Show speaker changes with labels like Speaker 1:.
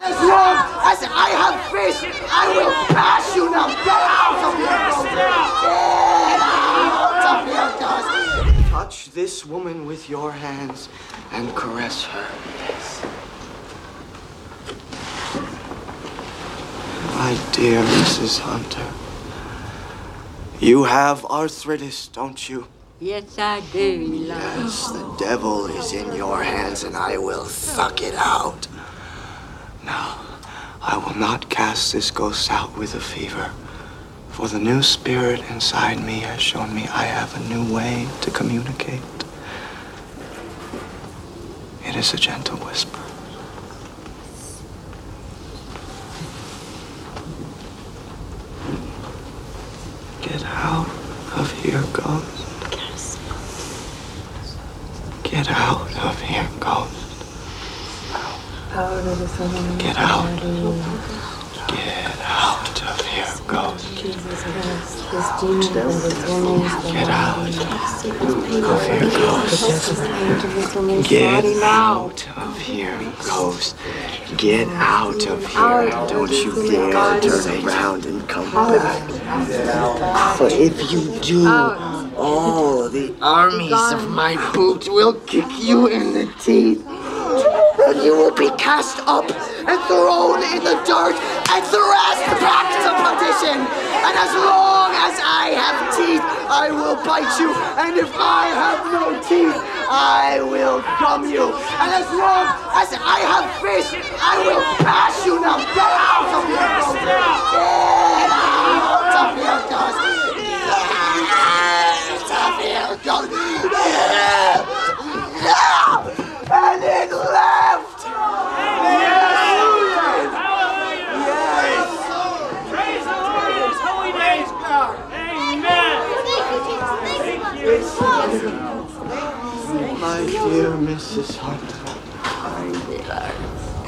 Speaker 1: As long as I have fish, I will bash you now. Get out of here, Get out of here, touch this woman with your hands and caress her. Yes. My dear Mrs. Hunter, you have arthritis, don't you?
Speaker 2: Yes, I do, love.
Speaker 1: Yes, the devil is in your hands and I will suck it out. Now, I will not cast this ghost out with a fever, for the new spirit inside me has shown me I have a new way to communicate. It is a gentle whisper. Get out of here, ghost. Get out of here, ghost. Get out. Get out of here, ghost. Get out of here, ghost. Get out of here, ghost. Get out of here. Don't you dare turn around and come back. For if you do, all the armies of my boots will kick you in the teeth. And you will be cast up and thrown in the dirt and thrust back to perdition. And as long as I have teeth, I will bite you. And if I have no teeth, I will gum you. And as long as I have fish, I will bash you now. Get out of here, ghost. Get out of here, ghost. Get out of here, ghost. And it left! Yes! Yes!
Speaker 3: Praise the Lord in His holy name! Amen!
Speaker 1: My dear Mrs. Hunter.